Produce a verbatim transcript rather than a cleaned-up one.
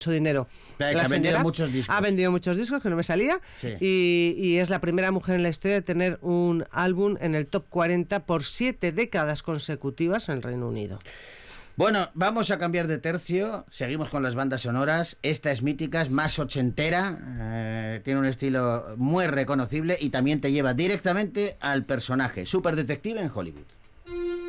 dinero. Pero La que ha vendido señora muchos discos. ha vendido muchos discos, que no me salía, Sí. y, y es la primera mujer en la historia de tener un álbum en el top cuarenta por siete décadas consecutivas en el Reino Unido. Bueno, vamos a cambiar de tercio. Seguimos con las bandas sonoras. Esta es mítica, es más ochentera, eh, tiene un estilo muy reconocible y también te lleva directamente al personaje, Super Detective en Hollywood.